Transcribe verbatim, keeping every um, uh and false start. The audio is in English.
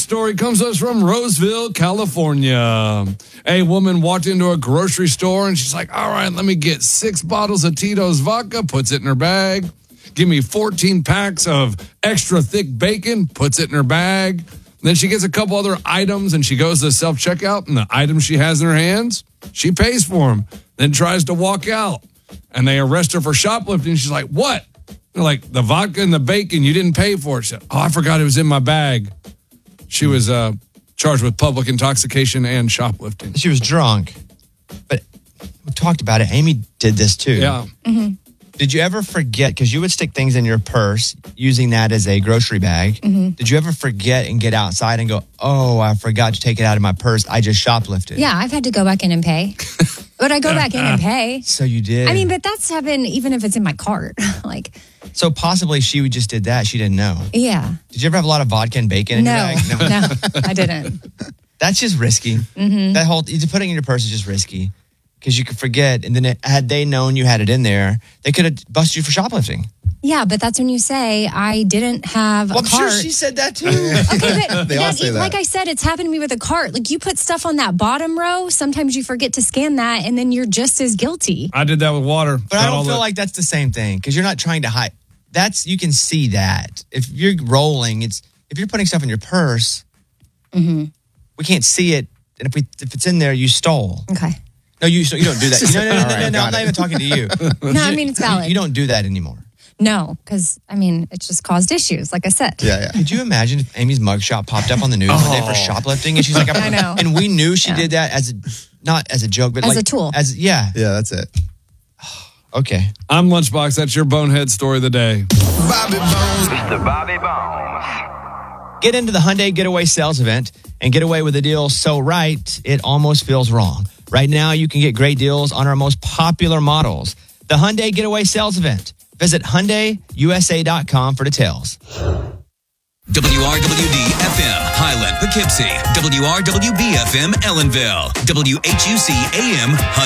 story comes to us from Roseville, California. A woman walked into a grocery store and she's like, all right, let me get six bottles of Tito's vodka, puts it in her bag. Give me fourteen packs of extra thick bacon, puts it in her bag. Then she gets a couple other items and she goes to the self-checkout, and the items she has in her hands, she pays for them, then tries to walk out. And they arrest her for shoplifting. She's like, what? They're like, the vodka and the bacon you didn't pay for. She said, oh, I forgot it was in my bag. She was uh, charged with public intoxication and shoplifting. She was drunk. But we talked about it. Amy did this too. Yeah. Mm-hmm. Did you ever forget, because you would stick things in your purse using that as a grocery bag. Mm-hmm. Did you ever forget and get outside and go, oh, I forgot to take it out of my purse. I just shoplifted. Yeah, I've had to go back in and pay. But I go back in and pay. So you did. I mean, but that's happened even if it's in my cart. Like, so possibly she just did that. She didn't know. yeah. Did you ever have a lot of vodka and bacon in No, your bag? no, I didn't. That's just risky. Mm-hmm. That whole, putting it in your purse is just risky. Because you could forget, and then it, had they known you had it in there, they could have busted you for shoplifting. Yeah, but that's when you say, I didn't have Well, a I'm cart. sure she said that too. Okay, but They all that, say that. like I said, it's happened to me with a cart. Like, you put stuff on that bottom row, sometimes you forget to scan that, and then you're just as guilty. I did that with water. But I don't feel like that's the same thing, because you're not trying to hide. That's, you can see that. If you're rolling, it's, if you're putting stuff in your purse, Mm-hmm. we can't see it. And if we, if it's in there, you stole. Okay. No, you, so you don't do that. No, no, no, no, All right, no, no, got I'm not it. even talking to you. No, I mean, it's You- valid. You don't do that anymore. No, because, I mean, it just caused issues, like I said. Yeah, yeah. Could you imagine if Amy's mugshot popped up on the news one day for shoplifting? And she's like, I know. And we knew she Yeah. did that as a, not as a joke, but As like a tool. As yeah. Yeah, that's it. Okay. I'm Lunchbox. That's your bonehead story of the day. Bobby Bones. Mister Bobby Bones. Get into the Hyundai Getaway Sales Event and get away with a deal so right, it almost feels wrong. Right now, you can get great deals on our most popular models. The Hyundai Getaway Sales Event. Visit Hyundai U S A dot com for details. W R W D F M, Highland, Poughkeepsie. W R W B F M, Ellenville. W H U C A M, Hudson.